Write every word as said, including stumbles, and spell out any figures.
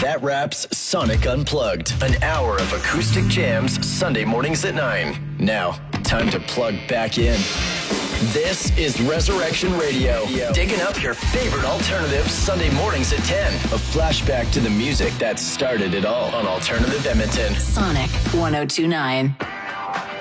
That wraps Sonic Unplugged, an hour of acoustic jams Sunday mornings at nine. Now, time to plug back in. This is Resurrection Radio, digging up your favorite alternative Sunday mornings at ten. A flashback to the music that started it all on Alternative Edmonton. Sonic one oh two point nine.